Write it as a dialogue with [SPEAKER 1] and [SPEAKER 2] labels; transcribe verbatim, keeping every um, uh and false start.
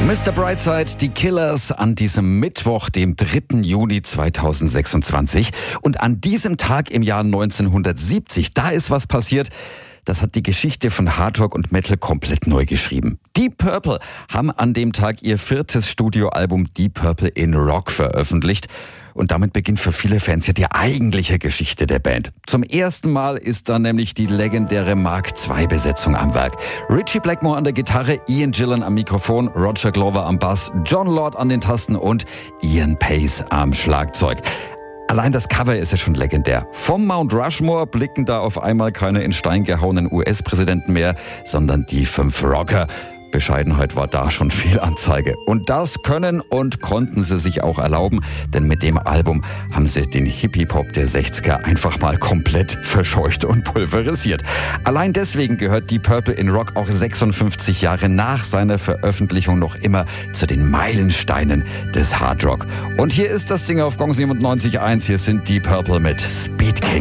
[SPEAKER 1] Mister Brightside, die Killers an diesem Mittwoch, dem dritten Juni zweitausendsechsundzwanzig. Und an diesem Tag im Jahr neunzehnhundertsiebzig, da ist was passiert. Das hat die Geschichte von Hard Rock und Metal komplett neu geschrieben. Deep Purple haben an dem Tag ihr viertes Studioalbum Deep Purple in Rock veröffentlicht. Und damit beginnt für viele Fans ja die eigentliche Geschichte der Band. Zum ersten Mal ist da nämlich die legendäre Mark zwei Besetzung am Werk. Ritchie Blackmore an der Gitarre, Ian Gillan am Mikrofon, Roger Glover am Bass, Jon Lord an den Tasten und Ian Paice am Schlagzeug. Allein das Cover ist ja schon legendär. Vom Mount Rushmore blicken da auf einmal keine in Stein gehauenen U S-Präsidenten mehr, sondern die fünf Rocker. Bescheidenheit war da schon viel Anzeige. Und das können und konnten sie sich auch erlauben, denn mit dem Album haben sie den Hippie-Pop der sechziger einfach mal komplett verscheucht und pulverisiert. Allein deswegen gehört Deep Purple in Rock auch sechsundfünfzig Jahre nach seiner Veröffentlichung noch immer zu den Meilensteinen des Hard Rock. Und hier ist das Ding auf Gong siebenundneunzig Komma eins. Hier sind Deep Purple mit Speed King.